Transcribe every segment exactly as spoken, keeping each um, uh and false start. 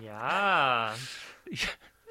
Ja. Ich,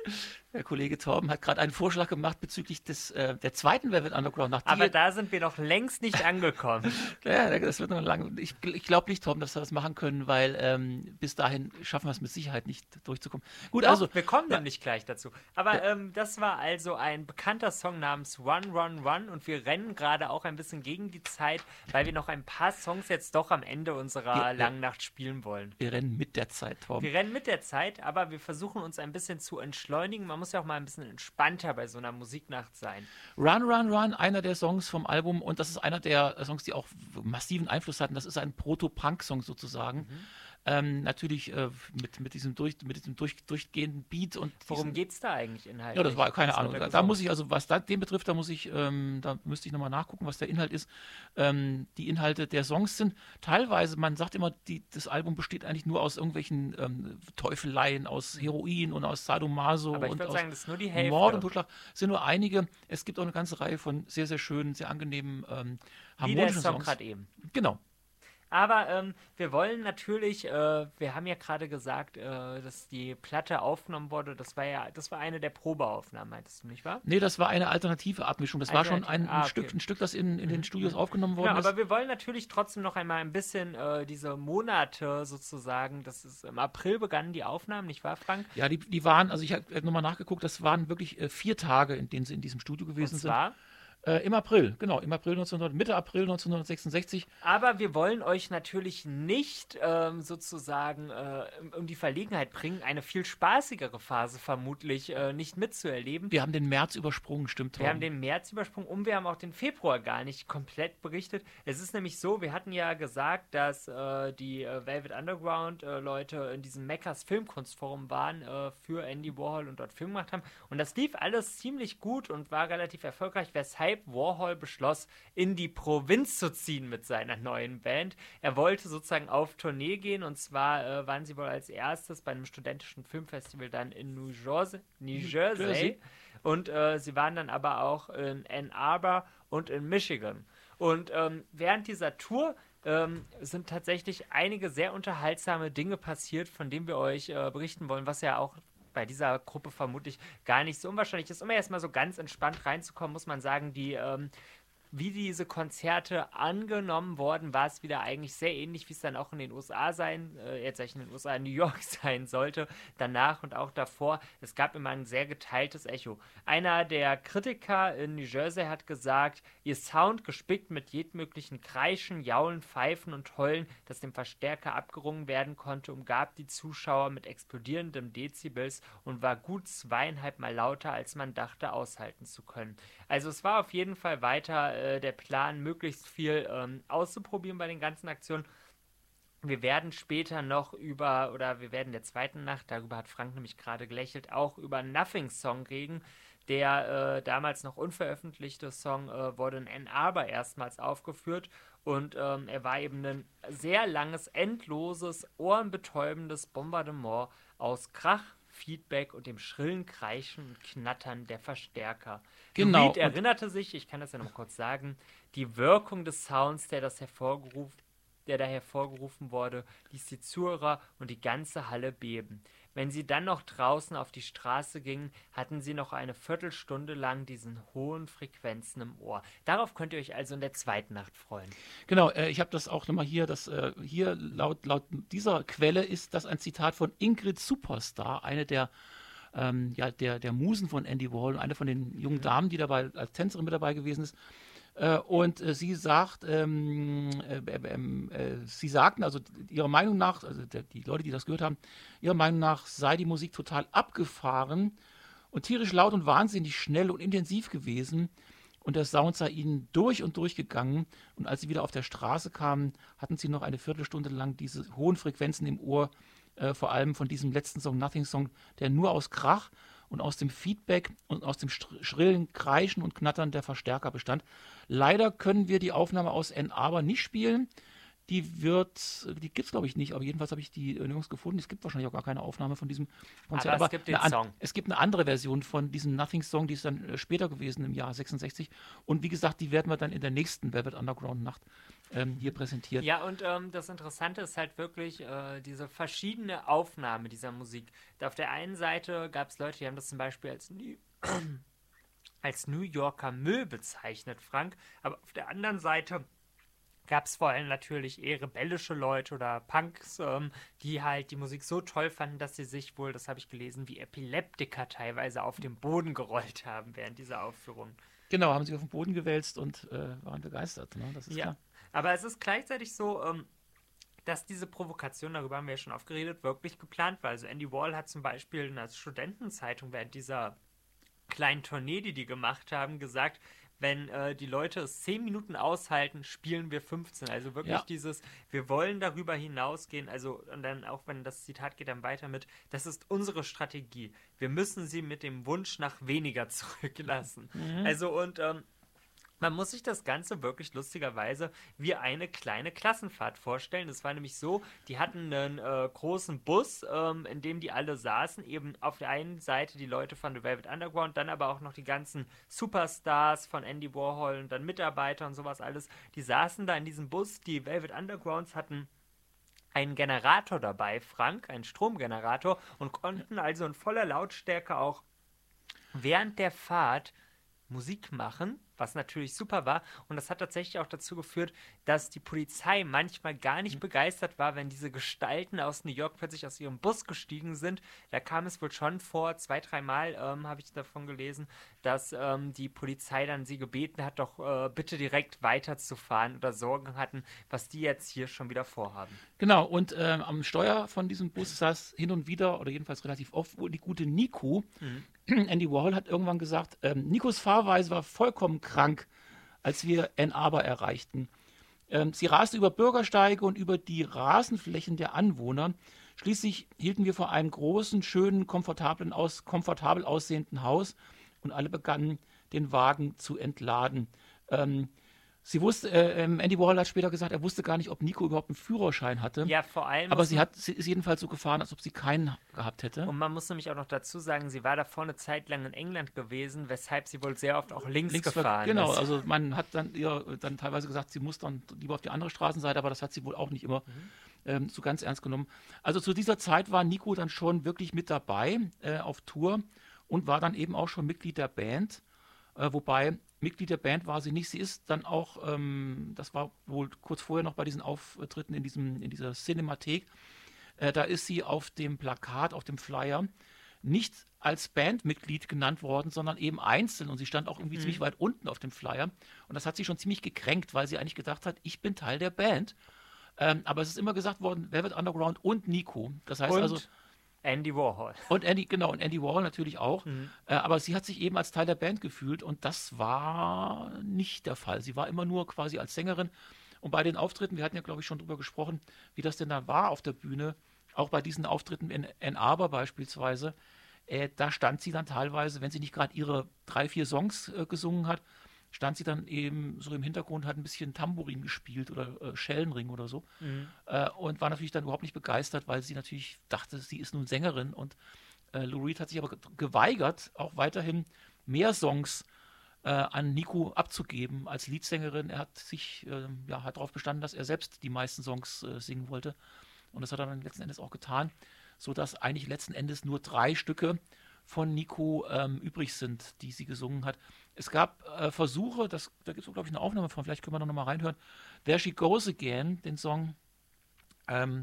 der Kollege Torben hat gerade einen Vorschlag gemacht bezüglich des, äh, der zweiten Velvet Underground Nacht. Aber da sind wir noch längst nicht angekommen. Ja, das wird noch lang. Ich, ich glaube nicht, Torben, dass wir das machen können, weil ähm, bis dahin schaffen wir es mit Sicherheit nicht durchzukommen. Gut, Doch, also. wir kommen ja, nämlich gleich dazu. Aber ähm, das war also ein bekannter Song namens Run, Run, Run. Und wir rennen gerade auch ein bisschen gegen die Zeit, weil wir noch ein paar Songs jetzt doch am Ende unserer Wir- wir- langen Nacht spielen wollen. wir rennen mit der Zeit, Torben. Wir rennen mit der Zeit, aber wir versuchen uns ein bisschen zu entschleunigen. Man muss ja auch mal ein bisschen entspannter bei so einer Musiknacht sein. Run, Run, Run, einer der Songs vom Album, und das ist einer der Songs, die auch massiven Einfluss hatten. Das ist ein Proto-Punk-Song sozusagen. Mhm. Ähm, natürlich äh, mit, mit diesem, durch, mit diesem durch, durchgehenden Beat und Worum diesen, geht's da eigentlich inhaltlich? ja, das war keine Was Ahnung. wird Da, da gesungen? muss ich also, was da, den betrifft, da muss ich, ähm, da müsste ich nochmal nachgucken, was der Inhalt ist. Ähm, die Inhalte der Songs sind teilweise, man sagt immer, die, das Album besteht eigentlich nur aus irgendwelchen ähm, Teufeleien, aus Heroin und aus Sadomaso Aber ich und würde aus sagen, das ist nur die Hälfte. Mord und Totschlag. Es sind nur einige. Es gibt auch eine ganze Reihe von sehr, sehr schönen, sehr angenehmen, ähm, Wie der harmonischen Song Songs. gerade eben. Genau. Aber ähm, wir wollen natürlich, äh, wir haben ja gerade gesagt, äh, dass die Platte aufgenommen wurde. Das war ja, das war eine der Probeaufnahmen, meintest du, nicht wahr? Nee, das war eine alternative Abmischung. Das war schon ein, Alternative- ah, ein, okay. Stück, ein Stück, das in, in den Studios aufgenommen worden Genau, ist. aber wir wollen natürlich trotzdem noch einmal ein bisschen äh, diese Monate sozusagen, das ist im April begannen die Aufnahmen, nicht wahr, Frank? Ja, die, die waren, also ich habe nochmal nachgeguckt, das waren wirklich äh, vier Tage, in denen sie in diesem Studio Und gewesen zwar, sind. Äh, Im April, genau, im April neunzehnhundert, Mitte April neunzehnhundertsechsundsechzig. aber wir wollen euch natürlich nicht ähm, sozusagen äh, um die Verlegenheit bringen, eine viel spaßigere Phase vermutlich äh, nicht mitzuerleben. Wir haben den März übersprungen, stimmt. Wir haben Torben. den März übersprungen und wir haben auch den Februar gar nicht komplett berichtet. Es ist nämlich so, wir hatten ja gesagt, dass äh, die äh, Velvet Underground äh, Leute in diesem Meccas Filmkunstforum waren äh, für Andy Warhol und dort Film gemacht haben. Und das lief alles ziemlich gut und war relativ erfolgreich, weshalb Warhol beschloss, in die Provinz zu ziehen mit seiner neuen Band. Er wollte sozusagen auf Tournee gehen und zwar äh, waren sie wohl als erstes bei einem studentischen Filmfestival dann in New Jersey. New Jersey. Jersey. Und äh, sie waren dann aber auch in Ann Arbor und in Michigan. Und ähm, während dieser Tour ähm, sind tatsächlich einige sehr unterhaltsame Dinge passiert, von denen wir euch äh, berichten wollen, was ja auch bei dieser Gruppe vermutlich gar nicht so unwahrscheinlich ist. Um erstmal so ganz entspannt reinzukommen, muss man sagen, die ähm, wie diese Konzerte angenommen worden, war es wieder eigentlich sehr ähnlich, wie es dann auch in den U S A sein, äh, jetzt sag ich in den U S A, in New York sein sollte, danach und auch davor. Es gab immer ein sehr geteiltes Echo. Einer der Kritiker in New Jersey hat gesagt, ihr Sound gespickt mit jedmöglichen Kreischen, Jaulen, Pfeifen und Heulen, das dem Verstärker abgerungen werden konnte, umgab die Zuschauer mit explodierendem Dezibels und war gut zweieinhalb Mal lauter, als man dachte, aushalten zu können. Also es war auf jeden Fall weiter äh, der Plan, möglichst viel ähm, auszuprobieren bei den ganzen Aktionen. Wir werden später noch über, oder wir werden in der zweiten Nacht, darüber hat Frank nämlich gerade gelächelt, auch über Nothing Song reden. Der äh, damals noch unveröffentlichte Song äh, wurde in Ann Arbor erstmals aufgeführt und ähm, er war eben ein sehr langes, endloses, ohrenbetäubendes Bombardement aus Krach, Feedback und dem schrillen Kreischen und Knattern der Verstärker. Genau. Reed erinnerte sich, ich kann das ja noch mal kurz sagen, die Wirkung des Sounds, der das hervorgerufen, der da hervorgerufen wurde, ließ die Zuhörer und die ganze Halle beben. Wenn sie dann noch draußen auf die Straße gingen, hatten sie noch eine Viertelstunde lang diesen hohen Frequenzen im Ohr. Darauf könnt ihr euch also in der zweiten Nacht freuen. Genau, äh, ich habe das auch nochmal hier, das äh, hier laut, laut dieser Quelle ist das ein Zitat von Ingrid Superstar, eine der, ähm, ja, der, der Musen von Andy Warhol, eine von den jungen Damen, die dabei als Tänzerin mit dabei gewesen ist. Äh, und äh, sie sagt, ähm, äh, äh, äh, sie sagten, also ihrer Meinung nach, also der, die Leute, die das gehört haben, ihrer Meinung nach sei die Musik total abgefahren und tierisch laut und wahnsinnig schnell und intensiv gewesen. Und der Sound sei ihnen durch und durch gegangen. Und als sie wieder auf der Straße kamen, hatten sie noch eine Viertelstunde lang diese hohen Frequenzen im Ohr, äh, vor allem von diesem letzten Song, Nothing Song, der nur aus Krach und aus dem Feedback und aus dem schrillen Kreischen und Knattern der Verstärker bestand. Leider können wir die Aufnahme aus Ann Arbor nicht spielen. Die wird, die gibt es glaube ich nicht, aber jedenfalls habe ich die nirgends gefunden. Es gibt wahrscheinlich auch gar keine Aufnahme von diesem Konzert. Aber es gibt den eine, Song. Es gibt eine andere Version von diesem Nothing Song, die ist dann äh, später gewesen, im Jahr sechsundsechzig. Und wie gesagt, die werden wir dann in der nächsten Velvet Underground Nacht ähm, hier präsentiert. Ja, und ähm, das Interessante ist halt wirklich äh, diese verschiedene Aufnahme dieser Musik. Da auf der einen Seite gab es Leute, die haben das zum Beispiel als, New als New Yorker Müll bezeichnet, Frank. Aber auf der anderen Seite gab es vor allem natürlich eher rebellische Leute oder Punks, ähm, die halt die Musik so toll fanden, dass sie sich wohl, das habe ich gelesen, wie Epileptiker teilweise auf den Boden gerollt haben während dieser Aufführung. Genau, haben sich auf den Boden gewälzt und äh, waren begeistert, ne? Das ist Ja, klar. aber es ist gleichzeitig so, ähm, dass diese Provokation, darüber haben wir ja schon oft geredet, wirklich geplant war. Also Andy Warhol hat zum Beispiel in der Studentenzeitung während dieser kleinen Tournee, die die gemacht haben, gesagt, wenn äh, die Leute es zehn Minuten aushalten, spielen wir fünfzehn. Also wirklich Ja. dieses, wir wollen darüber hinausgehen, also und dann auch, wenn das Zitat geht dann weiter mit, das ist unsere Strategie. Wir müssen sie mit dem Wunsch nach weniger zurücklassen. Mhm. Also und ähm, man muss sich das Ganze wirklich lustigerweise wie eine kleine Klassenfahrt vorstellen. Es war nämlich so, die hatten einen äh, großen Bus, ähm, in dem die alle saßen. Eben auf der einen Seite die Leute von The Velvet Underground, dann aber auch noch die ganzen Superstars von Andy Warhol und dann Mitarbeiter und sowas alles. Die saßen da in diesem Bus. Die Velvet Undergrounds hatten einen Generator dabei, Frank, einen Stromgenerator, und konnten also in voller Lautstärke auch während der Fahrt Musik machen, was natürlich super war. Und das hat tatsächlich auch dazu geführt, dass die Polizei manchmal gar nicht begeistert war, wenn diese Gestalten aus New York plötzlich aus ihrem Bus gestiegen sind. Da kam es wohl schon vor, zwei, dreimal ähm, habe ich davon gelesen, dass ähm, die Polizei dann sie gebeten hat, doch äh, bitte direkt weiterzufahren oder Sorgen hatten, was die jetzt hier schon wieder vorhaben. Genau, und ähm, am Steuer von diesem Bus saß hin und wieder, oder jedenfalls relativ oft, wohl die gute Nico. Mhm. Andy Warhol hat irgendwann gesagt, ähm, Nikos Fahrweise war vollkommen krank, als wir Ann Arbor erreichten. Ähm, sie raste über Bürgersteige und über die Rasenflächen der Anwohner. Schließlich hielten wir vor einem großen, schönen, komfortablen aus, komfortabel aussehenden Haus und alle begannen, den Wagen zu entladen. Ähm, sie wusste, äh, ähm, Andy Warhol hat später gesagt, er wusste gar nicht, ob Nico überhaupt einen Führerschein hatte. Ja, vor allem. Aber muss sie, man- hat, sie ist jedenfalls so gefahren, als ob sie keinen gehabt hätte. Und man muss nämlich auch noch dazu sagen, sie war davor eine Zeit lang in England gewesen, weshalb sie wohl sehr oft auch links, Links ver- gefahren Genau, ist. also man hat dann ihr dann teilweise gesagt, sie muss dann lieber auf die andere Straßenseite, aber das hat sie wohl auch nicht immer ähm, so ganz ernst genommen. Also zu dieser Zeit war Nico dann schon wirklich mit dabei äh, auf Tour und war dann eben auch schon Mitglied der Band. Äh, wobei Mitglied der Band war sie nicht. Sie ist dann auch, ähm, das war wohl kurz vorher noch bei diesen Auftritten in, diesem, in dieser Cinemathek, äh, da ist sie auf dem Plakat, auf dem Flyer nicht als Bandmitglied genannt worden, sondern eben einzeln. Und sie stand auch irgendwie Mhm. ziemlich weit unten auf dem Flyer. Und das hat sie schon ziemlich gekränkt, weil sie eigentlich gedacht hat, ich bin Teil der Band. Ähm, aber es ist immer gesagt worden, Velvet Underground und Nico. Das heißt Und also, Andy Warhol. und Andy, genau, und Andy Warhol natürlich auch. Mhm. Äh, aber sie hat sich eben als Teil der Band gefühlt und das war nicht der Fall. Sie war immer nur quasi als Sängerin. Und bei den Auftritten, wir hatten ja, glaube ich, schon drüber gesprochen, wie das denn da war auf der Bühne, auch bei diesen Auftritten in Ann Arbor beispielsweise, äh, da stand sie dann teilweise, wenn sie nicht gerade ihre drei, vier Songs äh, gesungen hat, stand sie dann eben so im Hintergrund, hat ein bisschen Tambourin gespielt oder äh, Schellenring oder so. Mhm. Äh, und war natürlich dann überhaupt nicht begeistert, weil sie natürlich dachte, sie ist nun Sängerin. Und äh, Lou Reed hat sich aber ge- geweigert, auch weiterhin mehr Songs äh, an Nico abzugeben als Leadsängerin. Er hat sich äh, ja, hat darauf bestanden, dass er selbst die meisten Songs äh, singen wollte. Und das hat er dann letzten Endes auch getan, sodass eigentlich letzten Endes nur drei Stücke von Nico ähm, übrig sind, die sie gesungen hat. Es gab äh, Versuche, das, da gibt es, glaube ich, eine Aufnahme von, vielleicht können wir da nochmal reinhören. There She Goes Again, den Song, ähm,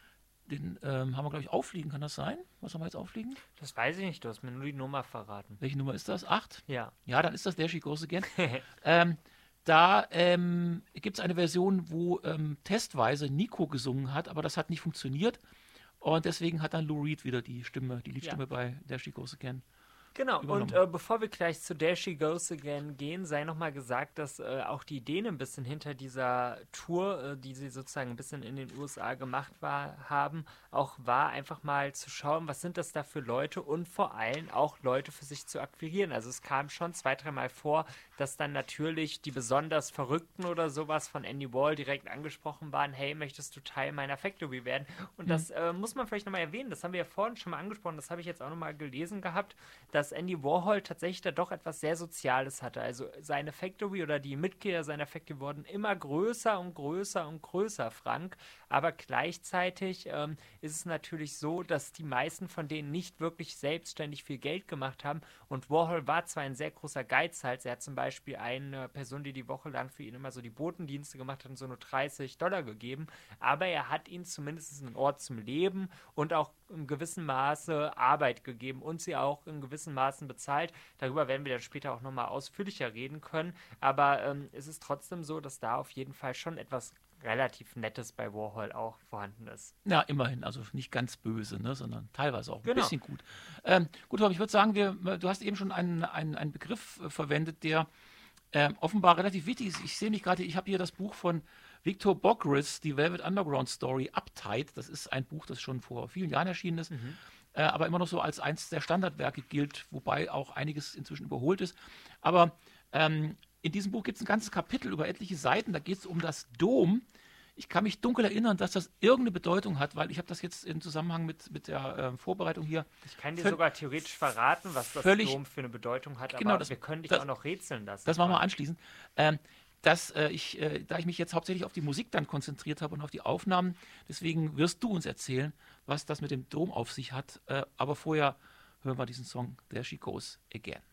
den ähm, haben wir, glaube ich, aufliegen, kann das sein? Was haben wir jetzt aufliegen? Das weiß ich nicht, du hast mir nur die Nummer verraten. Welche Nummer ist das? Acht? Ja. Ja, dann ist das There She Goes Again. ähm, da ähm, gibt es eine Version, wo ähm, testweise Nico gesungen hat, aber das hat nicht funktioniert. Und deswegen hat dann Lou Reed wieder die Stimme, die Liedstimme Ja. bei There She Goes Again. Genau, Übernommen. und äh, bevor wir gleich zu There She Goes Again gehen, sei nochmal gesagt, dass äh, auch die Ideen ein bisschen hinter dieser Tour, äh, die sie sozusagen ein bisschen in den U S A gemacht war, haben, auch war einfach mal zu schauen, was sind das da für Leute und vor allem auch Leute für sich zu akquirieren. Also es kam schon zwei, dreimal vor, dass dann natürlich die besonders Verrückten oder sowas von Andy Warhol direkt angesprochen waren, hey, möchtest du Teil meiner Factory werden? Und das äh, muss man vielleicht nochmal erwähnen, das haben wir ja vorhin schon mal angesprochen, das habe ich jetzt auch nochmal gelesen gehabt, dass dass Andy Warhol tatsächlich da doch etwas sehr Soziales hatte. Also seine Factory oder die Mitglieder seiner Factory wurden immer größer und größer und größer, Frank. Aber gleichzeitig ähm, ist es natürlich so, dass die meisten von denen nicht wirklich selbstständig viel Geld gemacht haben. Und Warhol war zwar ein sehr großer Geizhals. Er hat zum Beispiel eine Person, die die Woche lang für ihn immer so die Botendienste gemacht hat, und so nur dreißig Dollar gegeben. Aber er hat ihnen zumindest einen Ort zum Leben und auch in gewissem Maße Arbeit gegeben und sie auch in gewissen Maßen bezahlt. Darüber werden wir dann später auch nochmal ausführlicher reden können. Aber ähm, es ist trotzdem so, dass da auf jeden Fall schon etwas relativ Nettes bei Warhol auch vorhanden ist. Ja, immerhin, also nicht ganz böse, ne, sondern teilweise auch ein Genau. bisschen gut. Ähm, gut, Tom, ich würde sagen, wir, du hast eben schon einen, einen, einen Begriff äh, verwendet, der ähm, offenbar relativ wichtig ist. Ich sehe mich gerade, ich habe hier das Buch von Victor Bogris, die Velvet Underground Story, Uptight. Das ist ein Buch, das schon vor vielen Jahren erschienen ist, Mhm. äh, aber immer noch so als eins der Standardwerke gilt, wobei auch einiges inzwischen überholt ist. Aber ähm, in diesem Buch gibt es ein ganzes Kapitel über etliche Seiten, da geht es um das Dom. Ich kann mich dunkel erinnern, dass das irgendeine Bedeutung hat, weil ich habe das jetzt im Zusammenhang mit, mit der äh, Vorbereitung hier. Ich kann dir Völ- sogar theoretisch verraten, was das völlig- Dom für eine Bedeutung hat, Genau, aber das- wir können dich das- auch noch rätseln lassen. Das machen wir Frank. anschließend. Ähm, dass äh, ich, äh, da ich mich jetzt hauptsächlich auf die Musik dann konzentriert habe und auf die Aufnahmen, deswegen wirst du uns erzählen, was das mit dem Dom auf sich hat. Äh, aber vorher hören wir diesen Song There She Goes Again.